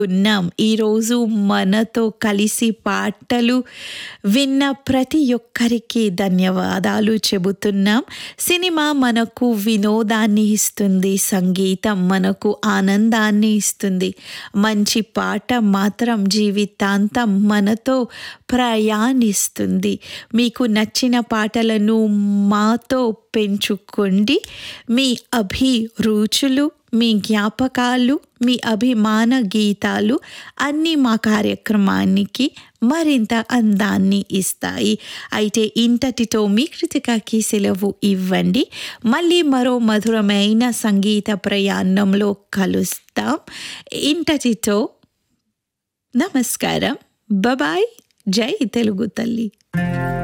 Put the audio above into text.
ఉన్నాం. ఈరోజు మనతో కలిసి పాటలు విన్న ప్రతి ఒక్కరికి ధన్యవాదాలు చెబుతున్నాం. సినిమా మనకు వినోదాన్ని ఇస్తుంది, సంగీతం మనకు ఆనందాన్ని ఇస్తుంది. మంచి పాట మాత్రం జీవితాంతం మనతో ప్రయాణిస్తుంది. మీకు నచ్చిన పాటలను మాతో పెంచుకోండి. మీ అభిరుచులు, మీ జ్ఞాపకాలు, మీ అభిమాన గీతాలు అన్నీ మా కార్యక్రమానికి మరింత అందాన్ని ఇస్తాయి. అయితే ఇంతటితో మీ కృతికకి సెలవు ఇవ్వండి. మళ్ళీ మరో మధురమైన సంగీత ప్రయాణంలో కలుస్తాం. ఇంతటితో నమస్కారం. బాయ్. జై తెలుగు తల్లి.